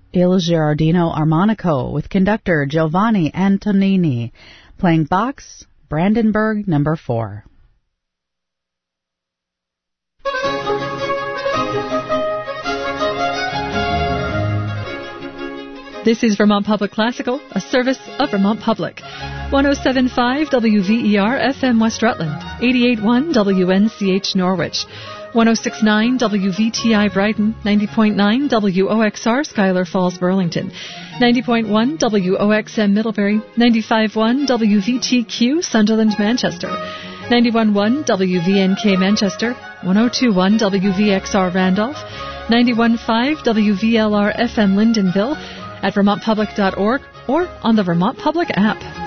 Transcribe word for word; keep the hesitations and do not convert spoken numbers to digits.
Il Girardino Armonico with conductor Giovanni Antonini, playing Bach's Brandenburg number four. This is Vermont Public Classical, a service of Vermont Public. one oh seven point five W V E R F M West Rutland, eighty-eight point one W N C H Norwich, one oh six point nine W V T I Brighton, ninety point nine W O X R Schuyler Falls Burlington, ninety point one W O X M Middlebury, ninety-five point one W V T Q Sunderland Manchester, ninety-one point one W V N K Manchester, one oh two point one W V X R Randolph, ninety-one point five W V L R F M Lyndonville, at vermont public dot org or on the Vermont Public app.